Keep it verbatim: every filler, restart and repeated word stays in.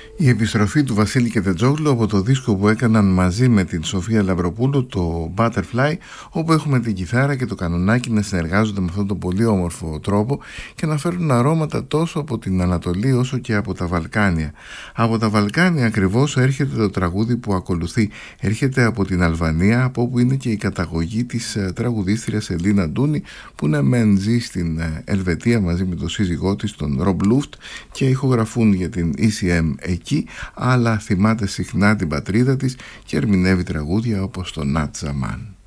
Η επιστροφή του Βασίλη Κετετζόγλου από το δίσκο που έκαναν μαζί με την Σοφία Λαμπροπούλου, το Butterfly, όπου έχουμε την κιθάρα και το κανονάκι να συνεργάζονται με αυτόν τον πολύ όμορφο τρόπο και να φέρουν αρώματα τόσο από την Ανατολή όσο και από τα Βαλκάνια. Από τα Βαλκάνια ακριβώς έρχεται το τραγούδι που ακολουθεί. Έρχεται από την Αλβανία, από όπου είναι και η καταγωγή της τραγουδίστριας Ελίνα Ντούνι, που ναι μεν ζει στην Ελβετία μαζί με τον σύζυγό της, τον Ρομπ Λούφτ, και ηχογραφούν για την ι σι εμ εκεί, αλλά θυμάται συχνά την πατρίδα της και ερμηνεύει τραγούδια όπως το Νατ Ζαμάν.